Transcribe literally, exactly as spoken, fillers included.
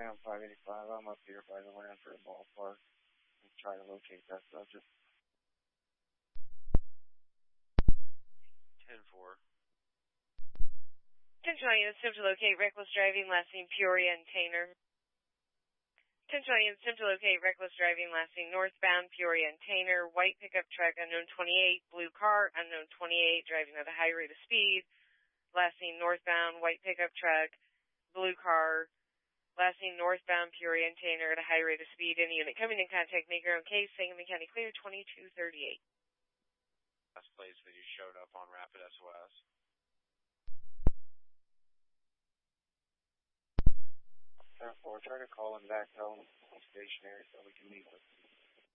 Sam five eighty-five. I'm up here by the Lanford ballpark. I'm trying to locate that subject. ten four. Attention units, attempt to locate reckless driving, last name Peoria and Tainer. Attention units, attempt to locate reckless driving, last name northbound, Peoria and Tainer. White pickup truck, unknown twenty-eight. Blue car, unknown twenty-eight, driving at a high rate of speed. Last name northbound, white pickup truck, blue car. Last name northbound, Peoria and Tainer at a high rate of speed. Any unit coming in contact, make your own case. Sangamon County clear, twenty-two thirty-eight. Last place that you showed up on Rapid S O S. ten four, try to call him back, tell him he's stationary so we can meet with him.